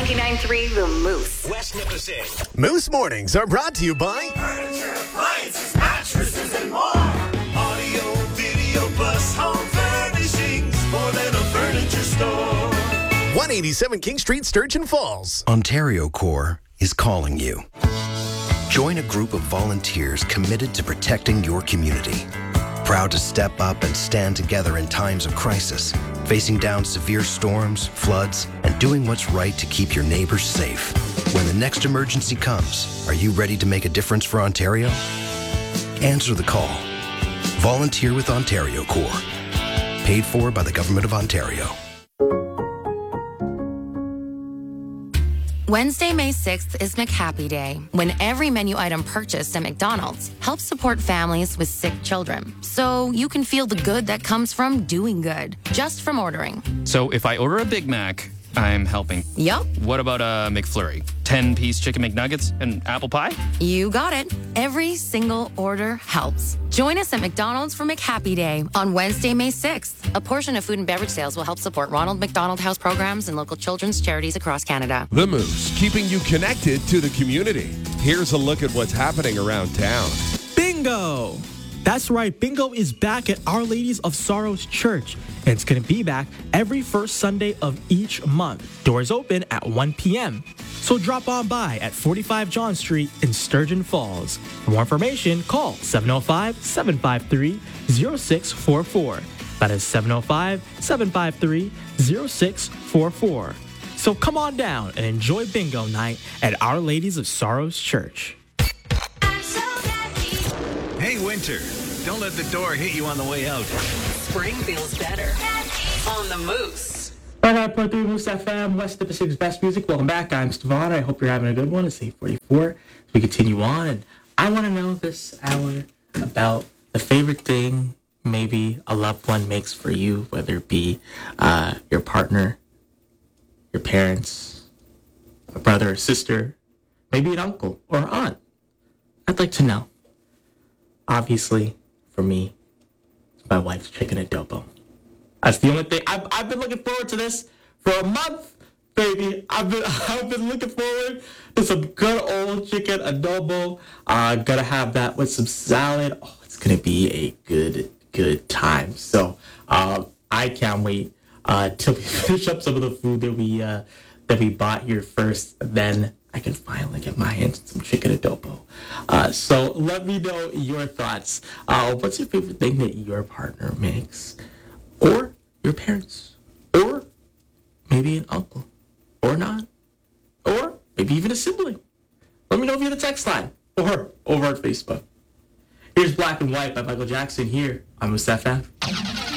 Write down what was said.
99.3 The Moose. West Nipissing. Moose Mornings are brought to you by Furniture, appliances, mattresses, and more. Audio, video, plus home furnishings. More than a furniture store. 187 King Street, Sturgeon Falls. Ontario Corps is calling you. Join a group of volunteers committed to protecting your community. Proud to step up and stand together in times of crisis, facing down severe storms, floods, and doing what's right to keep your neighbors safe. When the next emergency comes, are you ready to make a difference for Ontario? Answer the call. Volunteer with Ontario Corps. Paid for by the Government of Ontario. Wednesday, May 6th is McHappy Day, when every menu item purchased at McDonald's helps support families with sick children. So you can feel the good that comes from doing good, just from ordering. So if I order a Big Mac, I'm helping. Yup. What about a McFlurry? 10-piece chicken McNuggets and apple pie? You got it. Every single order helps. Join us at McDonald's for McHappy Day on Wednesday, May 6th. A portion of food and beverage sales will help support Ronald McDonald House programs and local children's charities across Canada. The Moose, keeping you connected to the community. Here's a look at what's happening around town. Bingo! That's right, Bingo is back at Our Ladies of Sorrows Church, and it's going to be back every first Sunday of each month. Doors open at 1 p.m. So drop on by at 45 John Street in Sturgeon Falls. For more information, call 705-753-0644. That is 705-753-0644. So come on down and enjoy Bingo night at Our Ladies of Sorrows Church. Hey, Winter, don't let the door hit you on the way out. Spring feels better on the Moose. 5.3 Moose FM, West Nipissing's best music. Welcome back. I'm Stefan. I hope you're having a good one. It's 8:44 as we continue on. And I want to know this hour about the favorite thing maybe a loved one makes for you, whether it be your partner, your parents, a brother or sister, maybe an uncle or aunt. I'd like to know. Obviously, for me, it's my wife's chicken adobo. That's the only thing. I've been looking forward to this for a month, baby. I've been looking forward to some good old chicken adobo. I'm gonna have that with some salad. Oh, it's gonna be a good time. So I can't wait till we finish up some of the food that we bought here first. Then I can finally get my hands on some chicken adobo. So let me know your thoughts. What's your favorite thing that your partner makes? Or your parents? Or maybe an uncle? Or not? Or maybe even a sibling? Let me know via the text line or over on Facebook. Here's Black and White by Michael Jackson here on Moose FM.